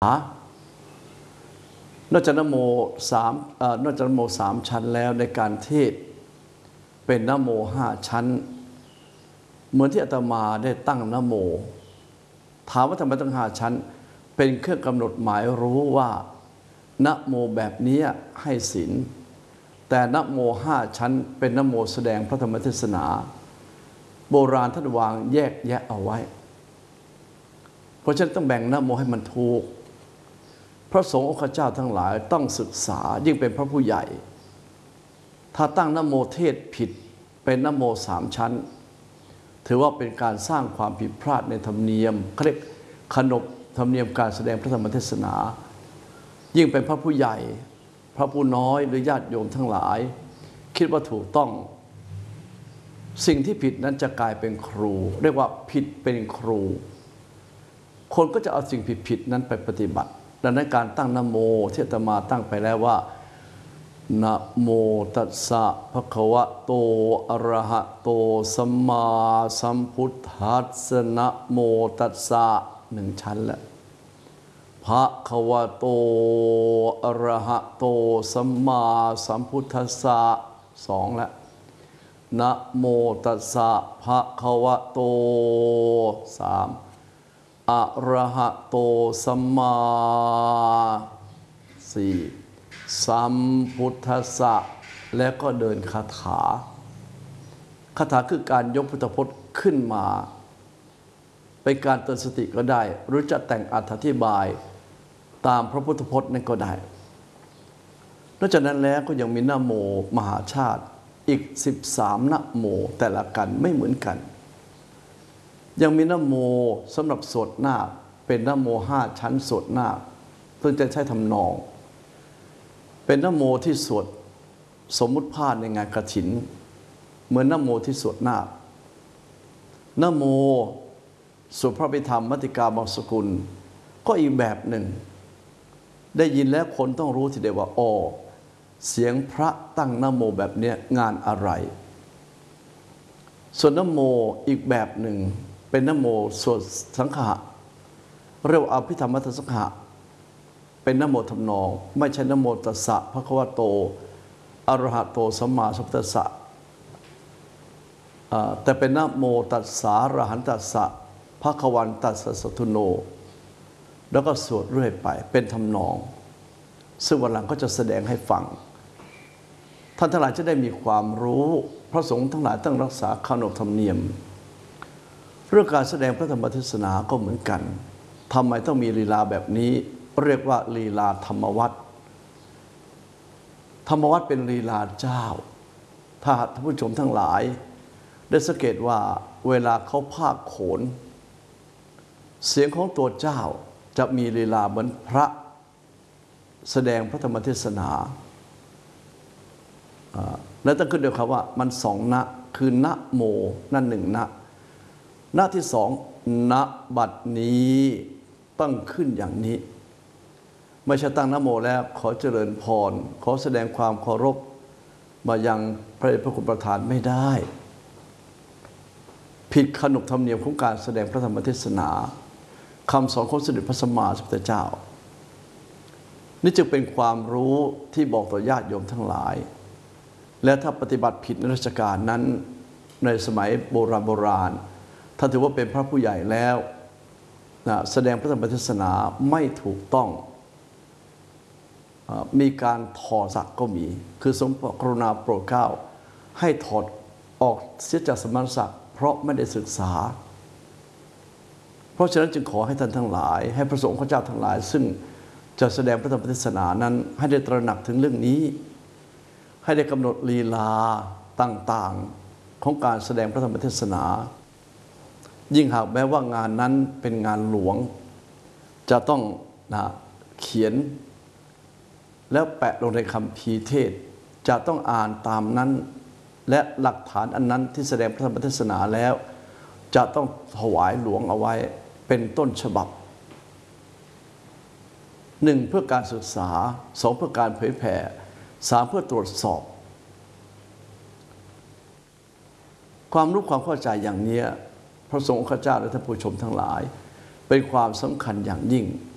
นอกจากนะโมสามชั้นแล้วในการเทศเป็นนะโมห้าชั้นเหมือนที่อาตมาได้ตั้งนะโมถามว่าทำไมต้องห้าชั้นเป็นเครื่องกำหนดหมายรู้ว่านะโมแบบนี้ให้ศีลแต่นะโมห้าชั้นเป็นนะโมแสดงพระธรรมเทศนาโบราณท่านวางแยกแยะเอาไว้เพราะฉะนั้นต้องแบ่งนะโมให้มันถูกพระสงฆ์องค์เจ้าทั้งหลายต้องศึกษายิ่งเป็นพระผู้ใหญ่ถ้าตั้งนะโมเทศผิดเป็นนะโมสามชั้นถือว่าเป็นการสร้างความผิดพลาดในธรรมเนียมเขาเรียกขนบธรรมเนียมการแสดงพระธรรมเทศนายิ่งเป็นพระผู้ใหญ่พระผู้น้อยหรือญาติโยมทั้งหลายคิดว่าถูกต้องสิ่งที่ผิดนั้นจะกลายเป็นครูเรียกว่าผิดเป็นครูคนก็จะเอาสิ่งผิดๆนั้นไปปฏิบัติดังนั้นการตั้งนะโมที่อาตมาตั้งไปแล้วว่านะโมตัสสะภะคะวะโตอะระหะโตสัมมาสัมพุทธัสสะนะโมตัสสะหนึ่งชั้นแล้วภะคะวะโตอะระหะโตสัมมาสัมพุทธัสสะสองแล้วนะโมตัสสะภะคะวะโตสามอะระหะโตสัมมาสี่สัมพุทธัสสะแล้วก็เดินคาถาคือการยกพุทธพจน์ขึ้นมาเป็นการเตือนสติก็ได้หรือจะแต่งอธิบายตามพระพุทธพจน์นั่นก็ได้นอกจากนั้นแล้วก็ยังมีนะโมมหาชาติอีก13นะโมแต่ละกันไม่เหมือนกันยังมีนะโมสำหรับสวดนาคเป็นนะโม5ชั้นสวดนาคเพื่อจะใช้ทำนองเป็นนะโมที่สวดสมมุติภาพในงานกฐินเหมือนนะโมที่สวดนาคนะโมสวดพระภิธรรมมัตติกาบางสกุลก็อีกแบบหนึ่งได้ยินแล้วคนต้องรู้ทีเดียวว่าอ๋อเสียงพระตั้งนะโมแบบนี้งานอะไรส่วนนะโมอีกแบบหนึ่งเป็นนะโมสวดสังฆะเรียกว่าอภิธรรมมัทธสังฆะเป็นนะโมทำนองไม่ใช่นะโมตัสสะภะคะวะโตอะระหะโตสัมมาสัมพุทธัสสะแต่เป็นนะโมตัสสะอรหันตัสสะภะคะวันตัสสะสัทธุโนแล้วก็สวดเรื่อยไปเป็นทำนองซึ่งวันหลังก็จะแสดงให้ฟังท่านทั้งหลายจะได้มีความรู้พระสงฆ์ทั้งหลายต้องรักษาขนบธรรมเนียมเรื่องการแสดงพระธรรมเทศนาก็เหมือนกันทำไมต้องมีลีลาแบบนี้เรียกว่าลีลาธรรมวัตรธรรมวัตรเป็นลีลาเจ้าถ้าท่านผู้ชมทั้งหลายได้สังเกตว่าเวลาเขาพากโขนเสียงของตัวเจ้าจะมีลีลาเหมือนพระแสดงพระธรรมเทศนาแล้วต้องขึ้นด้วยคำว่ามันสองนะคือนะโมนั่นหนึ่งนะนะที่สองณบัดนี้ต้องขึ้นอย่างนี้ไม่ใช่ตั้งนะโมแล้วขอเจริญพรขอแสดงความเคารพมายังพระเดชพระคุณประธานไม่ได้ผิดขนบธรรมเนียมของการแสดงพระธรรมเทศนาคำสอนของสมเด็จพระสัมมาสัมพุทธเจ้านี่จึงเป็นความรู้ที่บอกต่อญาติโยมทั้งหลายและถ้าปฏิบัติผิดในราชการนั้นในสมัยโบราณถ้าถือว่าเป็นพระผู้ใหญ่แล้วแสดงพระธรรมเทศนาไม่ถูกต้องมีการถอดศักดิ์ก็มีคือทรงกรุณาโปรดเกล้าให้ถอดออกเสียจากสมณศักดิ์เพราะไม่ได้ศึกษาเพราะฉะนั้นจึงขอให้ท่านทั้งหลายให้พระสงฆ์ข้าเจ้าทั้งหลายซึ่งจะแสดงพระธรรมเทศนานั้นให้ได้ตระหนักถึงเรื่องนี้ให้ได้กำหนดลีลาต่างๆของการแสดงพระธรรมเทศนายิ่งหากแม้ว่างานนั้นเป็นงานหลวงจะต้องเขียนแล้วแปะลงในคัมภีร์เทศจะต้องอ่านตามนั้นและหลักฐานอันนั้นที่แสดงพระธรรมเทศนาแล้วจะต้องถวายหลวงเอาไว้เป็นต้นฉบับหนึ่งเพื่อการศึกษาสองเพื่อการเผยแผ่สามเพื่อตรวจสอบความรู้ความเข้าใจอย่างนี้พระสงฆ์ข้าเจ้าและท่านผู้ชมทั้งหลายเป็นความสำคัญอย่างยิ่ง